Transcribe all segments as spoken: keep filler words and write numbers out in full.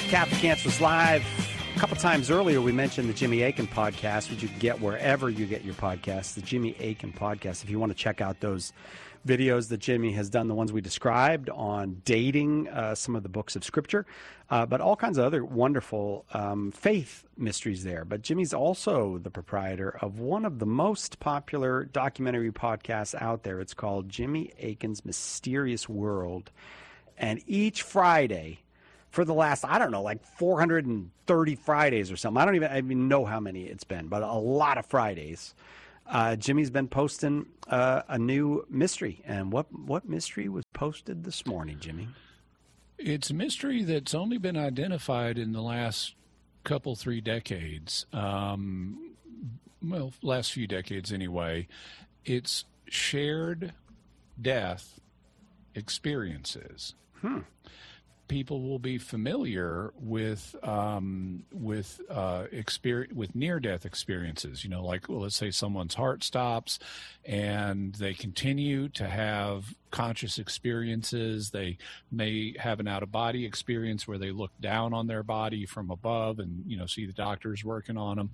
Catholic Answers Live. A couple times earlier, we mentioned the Jimmy Akin podcast, which you can get wherever you get your podcasts, the Jimmy Akin podcast. If you want to check out those videos that Jimmy has done, the ones we described on dating uh, some of the books of Scripture, uh, but all kinds of other wonderful um, faith mysteries there. But Jimmy's also the proprietor of one of the most popular documentary podcasts out there. It's called Jimmy Akin's Mysterious World. And each Friday, for the last, I don't know, like four hundred thirty Fridays or something. I don't even, I even know how many it's been, but a lot of Fridays. Uh, Jimmy's been posting uh, a new mystery. And what, what mystery was posted this morning, Jimmy? It's a mystery that's only been identified in the last couple, three decades. Um, well, last few decades anyway. It's shared death experiences. Hmm. People will be familiar with um, with uh, experience with near-death experiences. You know, like, well, let's say someone's heart stops, and they continue to have conscious experiences. They may have an out-of-body experience where they look down on their body from above, and you know, see the doctors working on them.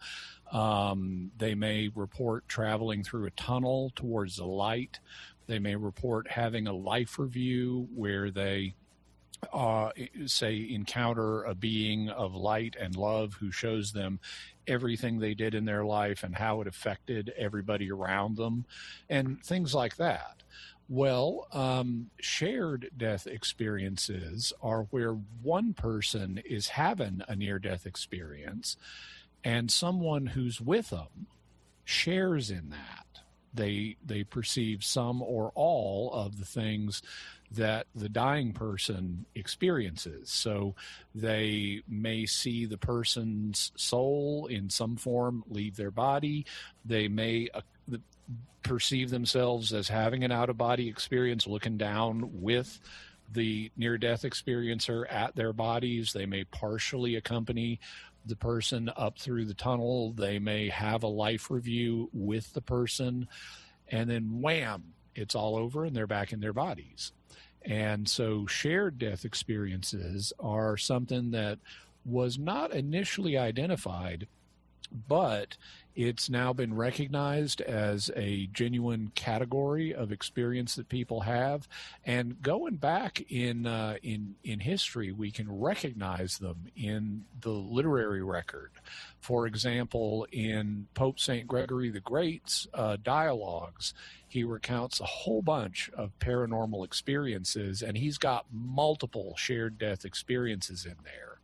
Um, they may report traveling through a tunnel towards the light. They may report having a life review where they Uh, say encounter a being of light and love who shows them everything they did in their life and how it affected everybody around them and things like that. Well, um, shared death experiences are where one person is having a near-death experience and someone who's with them shares in that. They they perceive some or all of the things that the dying person experiences. So they may see the person's soul in some form leave their body. They may uh, perceive themselves as having an out-of-body experience, looking down with the near-death experiencer at their bodies. They may partially accompany the person up through the tunnel. They may have a life review with the person, and then wham, it's all over and they're back in their bodies. And so shared death experiences are something that was not initially identified, but it's now been recognized as a genuine category of experience that people have. And going back in uh, in in history, we can recognize them in the literary record. For example, in Pope Saint Gregory the Great's uh, dialogues, he recounts a whole bunch of paranormal experiences, and he's got multiple shared death experiences in there.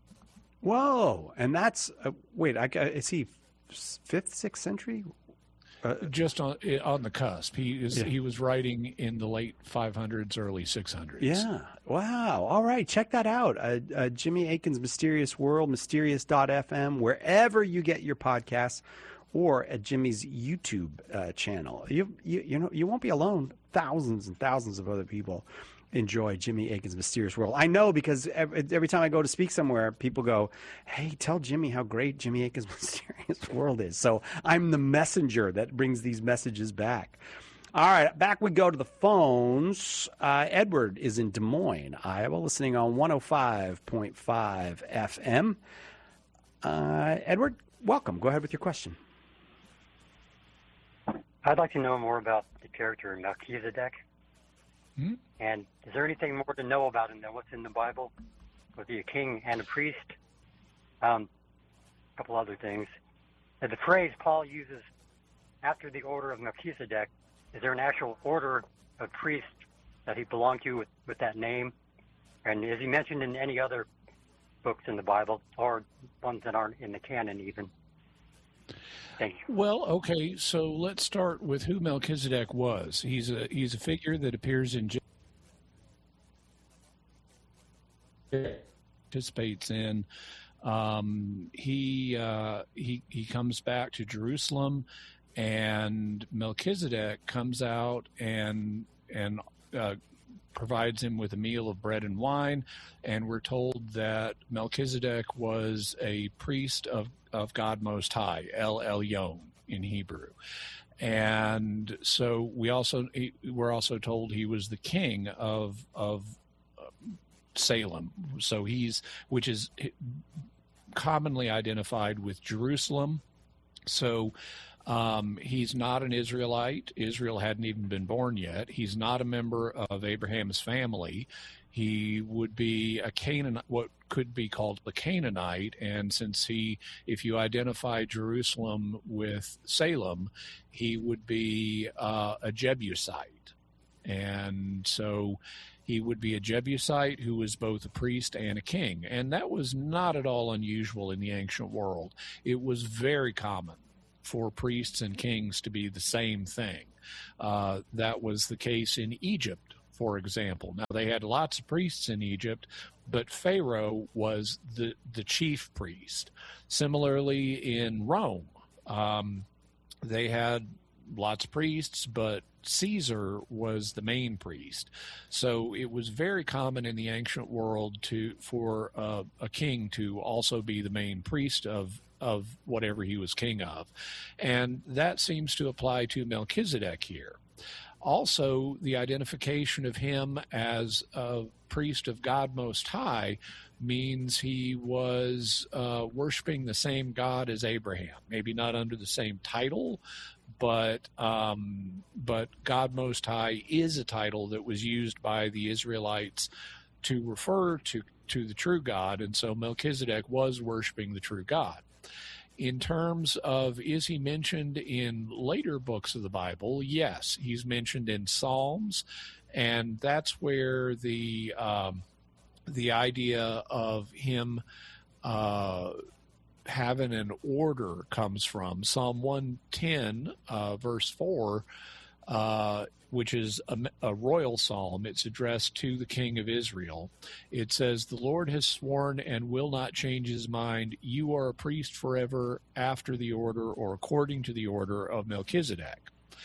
Whoa! And that's uh, wait, I, is he fifth, sixth century? Uh, Just on on the cusp. He is yeah. he was writing in the late five hundreds, early six hundreds. Yeah. Wow. All right. Check that out. Uh, uh, Jimmy Akin's Mysterious World, mysterious dot f m, wherever you get your podcasts, or at Jimmy's YouTube uh, channel. You, you you know you won't be alone. Thousands and thousands of other people enjoy Jimmy Akin's Mysterious World. I know, because every, every time I go to speak somewhere, people go, hey, tell Jimmy how great Jimmy Akin's Mysterious World is. So I'm the messenger that brings these messages back. All right, back we go to the phones. Uh, Edward is in Des Moines, Iowa, listening on one oh five point five F M. Uh, Edward, welcome. Go ahead with your question. I'd like to know more about the character Melchizedek. Hmm? And is there anything more to know about him than what's in the Bible? Was he a king and a priest? Um, a couple other things. Uh, the phrase Paul uses, after the order of Melchizedek, is there an actual order of priests that he belonged to with, with that name? And is he mentioned in any other books in the Bible, or ones that aren't in the canon even? Thank you. Well, okay, so let's start with who Melchizedek was. He's a he's a figure that appears in participates in. Um, he uh, he he comes back to Jerusalem, and Melchizedek comes out and and uh, provides him with a meal of bread and wine, and we're told that Melchizedek was a priest of, of God Most High, El Elyon in Hebrew. And so we also we're also told he was the king of of Salem. So he's, which is commonly identified with Jerusalem. So um, he's not an Israelite. Israel hadn't even been born yet. He's not a member of Abraham's family. He would be a Canaan, what could be called a Canaanite. And since he, if you identify Jerusalem with Salem, he would be uh, a Jebusite. And so he would be a Jebusite who was both a priest and a king. And that was not at all unusual in the ancient world. It was very common for priests and kings to be the same thing. Uh, that was the case in Egypt, for example. Now, they had lots of priests in Egypt, but Pharaoh was the, the chief priest. Similarly, in Rome, um, they had lots of priests, but Caesar was the main priest. So it was very common in the ancient world to for uh, a king to also be the main priest of of whatever he was king of. And that seems to apply to Melchizedek here. Also, the identification of him as a priest of God Most High means he was uh, worshiping the same God as Abraham, maybe not under the same title, but um, but God Most High is a title that was used by the Israelites to refer to, to the true God, and so Melchizedek was worshiping the true God. In terms of, is he mentioned in later books of the Bible? Yes, he's mentioned in Psalms, and that's where the um, the idea of him uh, having an order comes from. Psalm one ten, uh, verse four, uh, which is a, a royal psalm. It's addressed to the king of Israel. It says, "The Lord has sworn and will not change his mind. You are a priest forever after the order or according to the order of Melchizedek."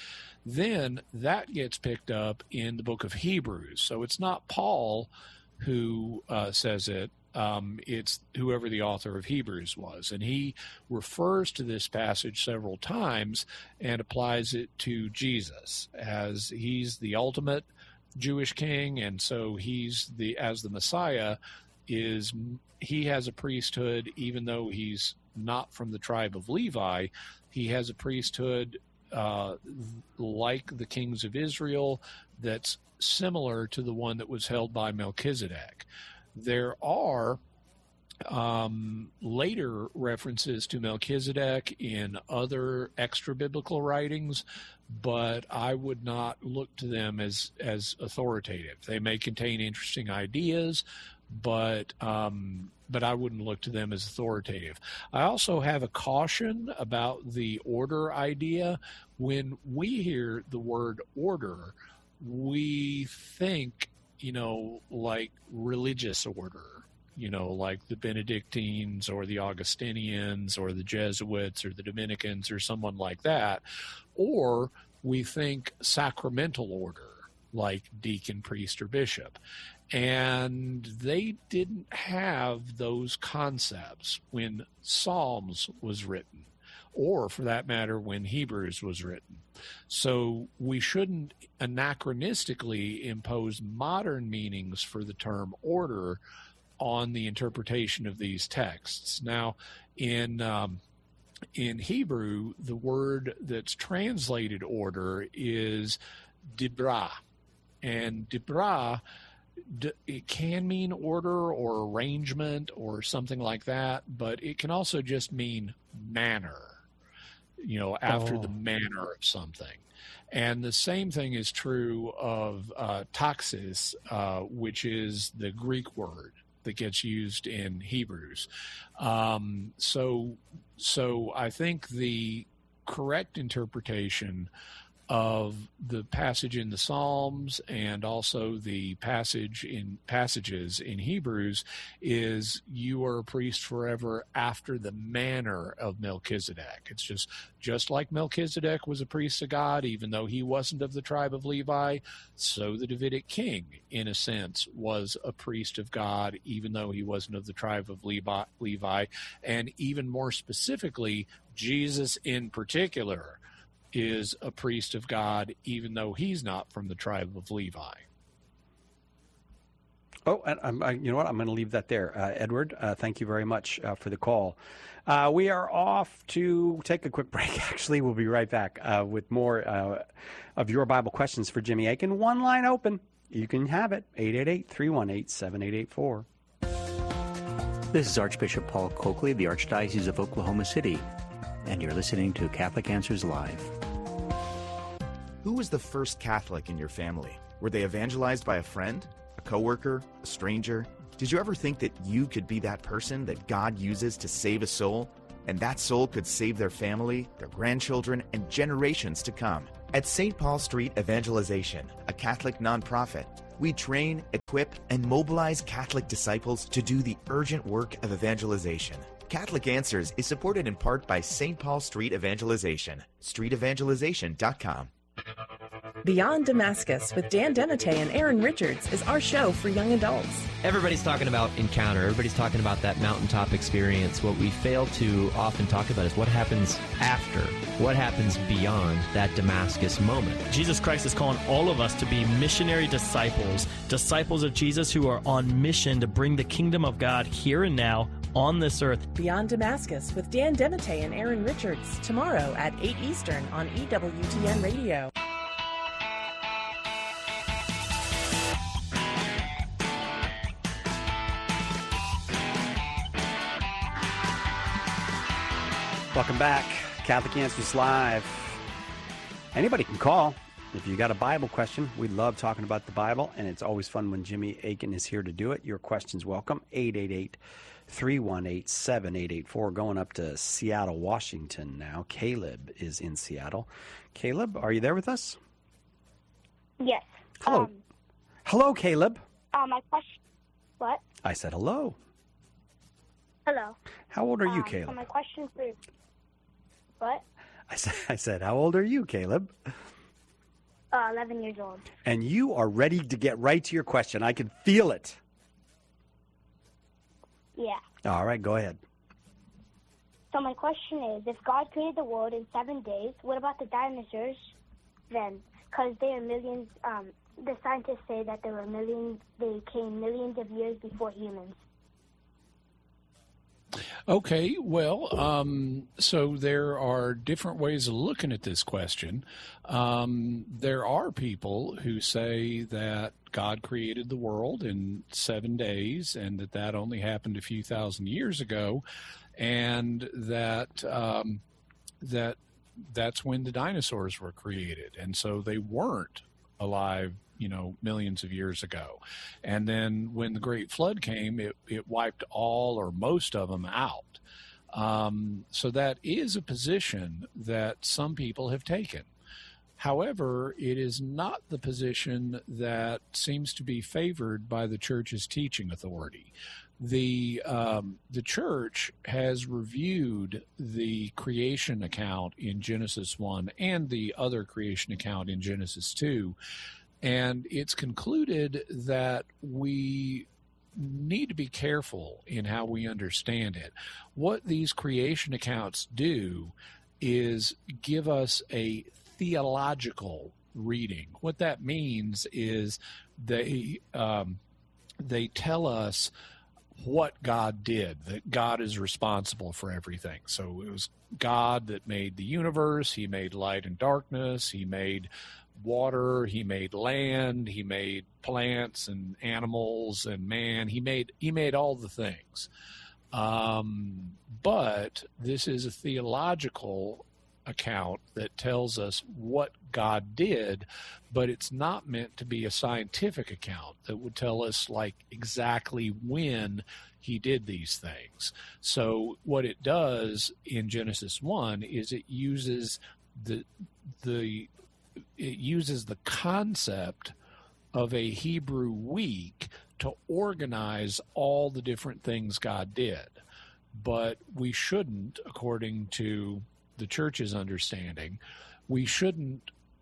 Then that gets picked up in the book of Hebrews. So it's not Paul who uh, says it. Um, it's whoever the author of Hebrews was. And he refers to this passage several times and applies it to Jesus as he's the ultimate Jewish king. And so he's the, as the Messiah is, he has a priesthood, even though he's not from the tribe of Levi. He has a priesthood uh, like the kings of Israel that's similar to the one that was held by Melchizedek. There are um, later references to Melchizedek in other extra-biblical writings, but I would not look to them as, as authoritative. They may contain interesting ideas, but um, but I wouldn't look to them as authoritative. I also have a caution about the order idea. When we hear the word order, we think, you know, like religious order, you know, like the Benedictines or the Augustinians or the Jesuits or the Dominicans or someone like that. Or we think sacramental order, like deacon, priest, or bishop. And they didn't have those concepts when Psalms was written, or for that matter, when Hebrews was written. So we shouldn't anachronistically impose modern meanings for the term order on the interpretation of these texts. Now, in um, in Hebrew, the word that's translated order is dibra. And dibra, it can mean order or arrangement or something like that, but it can also just mean manner, you know, after oh. the manner of something. And the same thing is true of uh, taxis, uh, which is the Greek word that gets used in Hebrews. Um, so, so I think the correct interpretation of the passage in the Psalms and also the passage in passages in Hebrews is, you are a priest forever after the manner of Melchizedek. It's just just like Melchizedek was a priest of God, even though he wasn't of the tribe of Levi, so the Davidic king, in a sense, was a priest of God, even though he wasn't of the tribe of Levi, Levi. And even more specifically, Jesus in particular is a priest of God, even though he's not from the tribe of Levi. Oh, and I'm, I, you know what? I'm going to leave that there. Uh, Edward, uh, thank you very much uh, for the call. Uh, we are off to take a quick break. Actually, we'll be right back uh, with more uh, of your Bible questions for Jimmy Akin. One line open. You can have it. eight eight eight, three one eight, seven eight eight four. This is Archbishop Paul Coakley of the Archdiocese of Oklahoma City, and you're listening to Catholic Answers Live. Who was the first Catholic in your family? Were they evangelized by a friend, a coworker, a stranger? Did you ever think that you could be that person that God uses to save a soul? And that soul could save their family, their grandchildren, and generations to come. At Saint Paul Street Evangelization, a Catholic nonprofit, we train, equip, and mobilize Catholic disciples to do the urgent work of evangelization. Catholic Answers is supported in part by Saint Paul Street Evangelization, street evangelization dot com. Beyond Damascus with Dan Denate and Aaron Richards is our show for young adults. Everybody's talking about encounter. Everybody's talking about that mountaintop experience. What we fail to often talk about is what happens after, what happens beyond that Damascus moment. Jesus Christ is calling all of us to be missionary disciples, disciples of Jesus who are on mission to bring the kingdom of God here and now on this earth. Beyond Damascus with Dan Denate and Aaron Richards, tomorrow at eight Eastern on E W T N Radio. Welcome back. Catholic Answers Live. Anybody can call if you got a Bible question. We love talking about the Bible, and it's always fun when Jimmy Akin is here to do it. Your question's welcome. eight eight eight, three one eight, seven eight eight four. Going up to Seattle, Washington now. Caleb is in Seattle. Caleb, are you there with us? Yes. Hello. Um, hello, Caleb. Uh, my question. What? I said hello. Hello. How old are you, um, Caleb? So my question for what? I said, I said, how old are you, Caleb? Uh, eleven years old. And you are ready to get right to your question. I can feel it. Yeah. All right, go ahead. So my question is, if God created the world in seven days, what about the dinosaurs then? Because they are millions, um, the scientists say that there were millions, they came millions of years before humans. Okay, well, um, so there are different ways of looking at this question. Um, there are people who say that God created the world in seven days and that that only happened a few thousand years ago, and that um, that that's when the dinosaurs were created, and so they weren't alive, you know, millions of years ago. And then when the Great Flood came, it, it wiped all or most of them out. Um, so that is a position that some people have taken. However, it is not the position that seems to be favored by the church's teaching authority. The um, the church has reviewed the creation account in Genesis one and the other creation account in Genesis two, and it's concluded that we need to be careful in how we understand it. What these creation accounts do is give us a theological reading. What that means is they um, they tell us what God did, that God is responsible for everything. So it was God that made the universe. He made light and darkness. He made water. He made land. He made plants and animals and man. He made he made all the things. Um, but this is a theological account that tells us what God did, but it's not meant to be a scientific account that would tell us like exactly when he did these things. So what it does in Genesis one is it uses the the it uses the concept of a Hebrew week to organize all the different things God did. But we shouldn't, according to the church's understanding, we shouldn't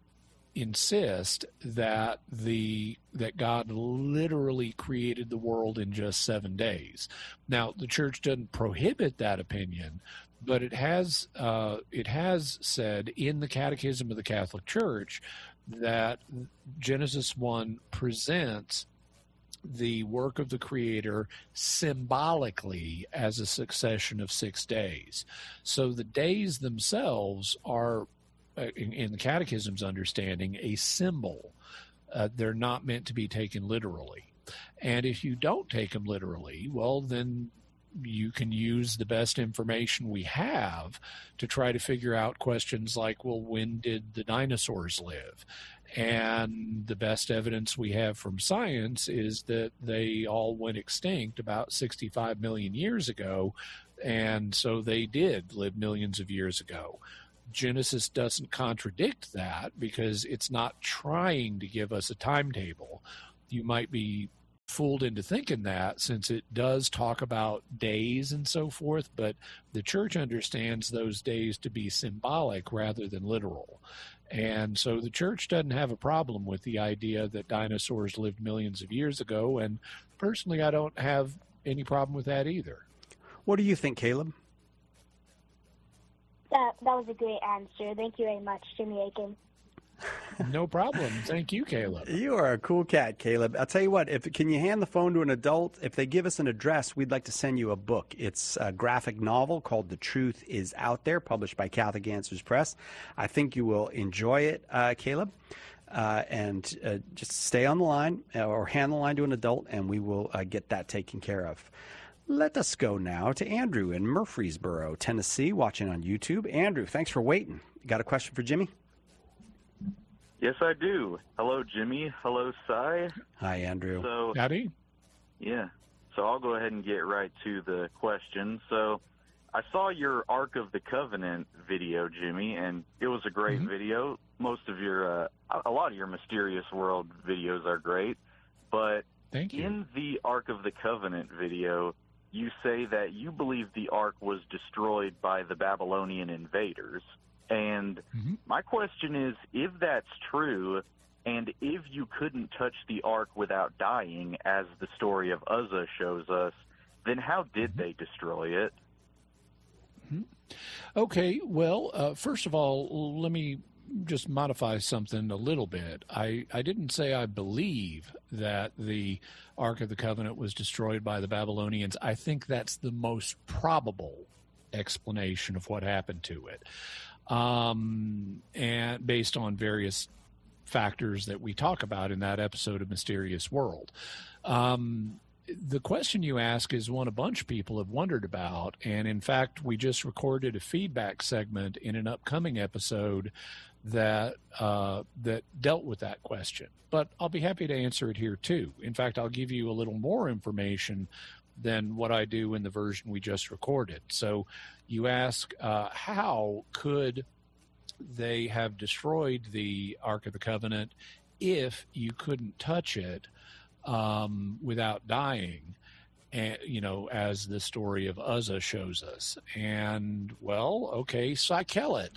insist that the that God literally created the world in just seven days. Now, the church doesn't prohibit that opinion, but it has uh, it has said in the Catechism of the Catholic Church that Genesis one presents the work of the Creator symbolically as a succession of six days. So the days themselves are, in, in the Catechism's understanding, a symbol. Uh, they're not meant to be taken literally. And if you don't take them literally, well, then you can use the best information we have to try to figure out questions like, well, when did the dinosaurs live? And the best evidence we have from science is that they all went extinct about sixty-five million years ago, and so they did live millions of years ago. Genesis doesn't contradict that because it's not trying to give us a timetable. You might be fooled into thinking that, since it does talk about days and so forth, but the church understands those days to be symbolic rather than literal. And so the church doesn't have a problem with the idea that dinosaurs lived millions of years ago, and personally I don't have any problem with that either. What do you think, Caleb? That, that was a great answer. Thank you very much, Jimmy Akin. No problem. Thank you, Caleb. You are a cool cat, Caleb. I'll tell you what, if can you hand the phone to an adult? If they give us an address, we'd like to send you a book. It's a graphic novel called The Truth Is Out There, published by Catholic Answers Press. I think you will enjoy it, uh, Caleb. Uh, and uh, just stay on the line or hand the line to an adult, and we will uh, get that taken care of. Let us go now to Andrew in Murfreesboro, Tennessee, watching on YouTube. Andrew, thanks for waiting. You got a question for Jimmy? Yes, I do. Hello, Jimmy. Hello, Cy. Hi, Andrew. So, Howdy. Yeah. So I'll go ahead and get right to the question. So I saw your Ark of the Covenant video, Jimmy, and it was a great mm-hmm. video. Most of your, uh, a lot of your Mysterious World videos are great. But Thank you. In the Ark of the Covenant video, you say that you believe the Ark was destroyed by the Babylonian invaders. And mm-hmm. my question is, if that's true, and if you couldn't touch the Ark without dying, as the story of Uzzah shows us, then how did mm-hmm. they destroy it? Mm-hmm. Okay, well, uh, first of all, let me just modify something a little bit. I, I didn't say I believe that the Ark of the Covenant was destroyed by the Babylonians. I think that's the most probable explanation of what happened to it. Um, and based on various factors that we talk about in that episode of Mysterious World. Um, the question you ask is one a bunch of people have wondered about. And in fact, we just recorded a feedback segment in an upcoming episode that, uh, that dealt with that question, but I'll be happy to answer it here too. In fact, I'll give you a little more information than what I do in the version we just recorded. So you ask, uh, how could they have destroyed the Ark of the Covenant if you couldn't touch it um, without dying, and, you know, as the story of Uzzah shows us? And, well, okay, Psychelet,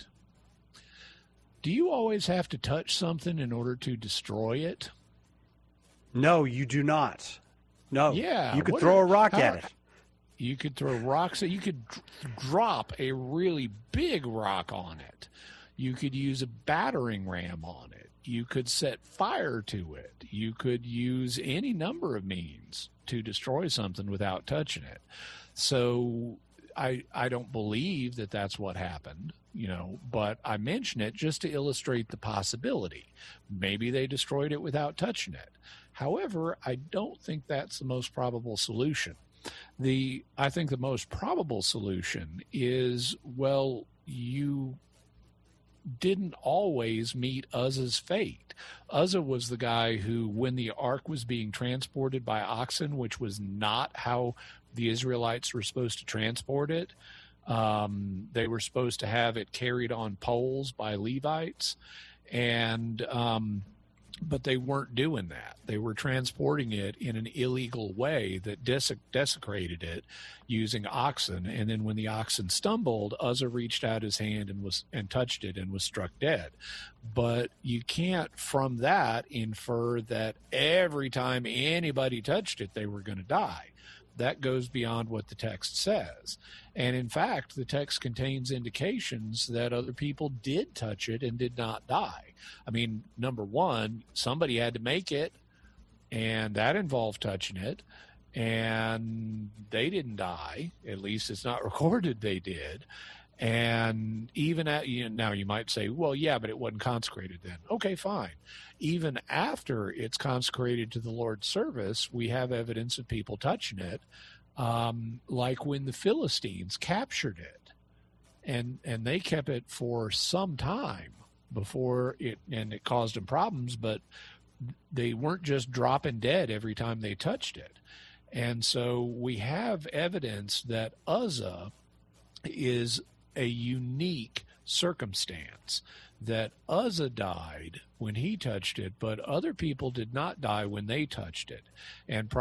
do you always have to touch something in order to destroy it? No, you do not. No. Yeah. You could throw a rock how, at it. You could throw rocks. You could d- drop a really big rock on it. You could use a battering ram on it. You could set fire to it. You could use any number of means to destroy something without touching it. So I I don't believe that that's what happened, you know, but I mention it just to illustrate the possibility. Maybe they destroyed it without touching it. However, I don't think that's the most probable solution. The I think the most probable solution is, well, you didn't always meet Uzzah's fate. Uzzah was the guy who, when the ark was being transported by oxen, which was not how the Israelites were supposed to transport it, um, they were supposed to have it carried on poles by Levites, and um, but they weren't doing that. They were transporting it in an illegal way that desec- desecrated it using oxen. And then when the oxen stumbled, Uzzah reached out his hand and was and touched it and was struck dead. But you can't from that infer that every time anybody touched it, they were going to die. That goes beyond what the text says. And in fact, the text contains indications that other people did touch it and did not die. I mean, number one, somebody had to make it. and that involved touching it, and they didn't die. At least it's not recorded they did. And even at, you know, now you might say, well, yeah, but it wasn't consecrated then. Okay, fine. Even after it's consecrated to the Lord's service, we have evidence of people touching it, um, like when the Philistines captured it, and and they kept it for some time before it, and it caused them problems, but they weren't just dropping dead every time they touched it. And so we have evidence that Uzzah is a unique circumstance, that Uzzah died when he touched it, but other people did not die when they touched it. And